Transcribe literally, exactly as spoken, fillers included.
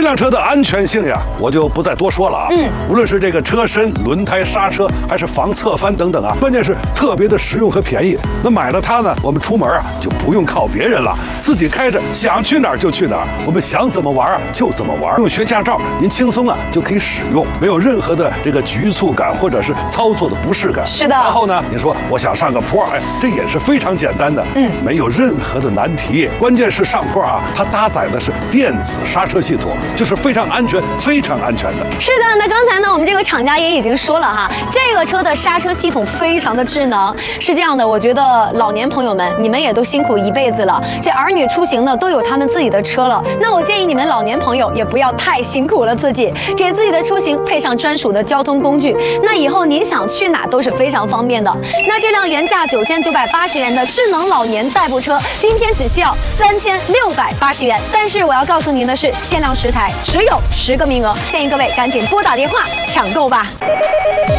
辆车的安全性呀，我就不再多说了啊。嗯，无论是这个车身、轮胎、刹车，还是防侧翻等等啊，关键是特别的实用和便宜。那买了它呢，我们出门啊就不用靠别人了，自己开着想去哪儿就去哪儿，我们想怎么玩啊就怎么玩。用学驾照，您轻松啊就可以使用，没有任何的这个局促感或者是操作的不适感。 是的。 然后呢，你说我想上个坡，哎，这也是非常简单的，嗯，没有任何的难题。关键是上坡啊，它搭载的是电子刹车系统，就是非常安全、非常安全的。 是的，那刚才呢，我们这个厂家也已经说了哈，这个车的刹车系统非常的智能。是这样的，我觉得老年朋友们，你们也都辛苦一辈子了，这儿女出行呢都有他们自己的车了。那我建议你们老年朋友也不要太辛苦了自己，给自己的出行配上专属的交通工具，那以后您想去哪都是非常方便的。那这辆原价九千九百八十元的智能老年代步车，今天只需要三千六百八十元。但是我要告诉您的是，限量十台，只有十个名额，建议各位赶紧拨打电话抢购吧。